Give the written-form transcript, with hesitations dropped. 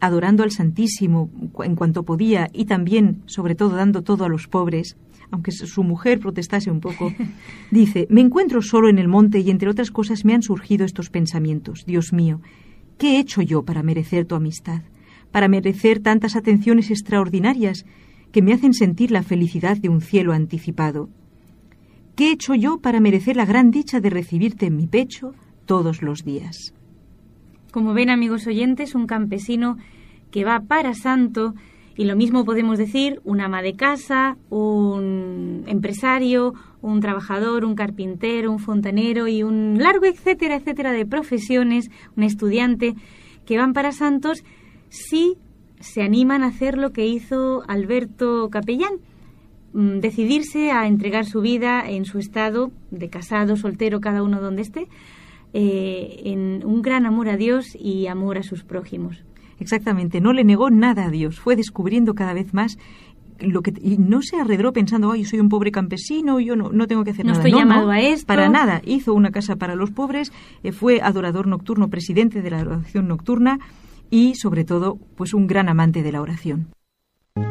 adorando al Santísimo en cuanto podía y también, sobre todo, dando todo a los pobres, aunque su mujer protestase un poco, dice: me encuentro solo en el monte y entre otras cosas me han surgido estos pensamientos. Dios mío, ¿qué he hecho yo para merecer tu amistad? Para merecer tantas atenciones extraordinarias que me hacen sentir la felicidad de un cielo anticipado. ¿Qué he hecho yo para merecer la gran dicha de recibirte en mi pecho todos los días? Como ven, amigos oyentes, un campesino que va para santo, y lo mismo podemos decir un ama de casa, un empresario, un trabajador, un carpintero, un fontanero y un largo etcétera, etcétera de profesiones, un estudiante que van para santos si se animan a hacer lo que hizo Alberto Capellán, decidirse a entregar su vida en su estado de casado, soltero, cada uno donde esté, en un gran amor a Dios y amor a sus prójimos. Exactamente, no le negó nada a Dios, fue descubriendo cada vez más y no se arredró pensando: ay, yo soy un pobre campesino, yo no tengo que hacer nada. No estoy llamado a esto. Para nada, hizo una casa para los pobres, fue adorador nocturno, presidente de la adoración nocturna y, sobre todo, pues un gran amante de la oración.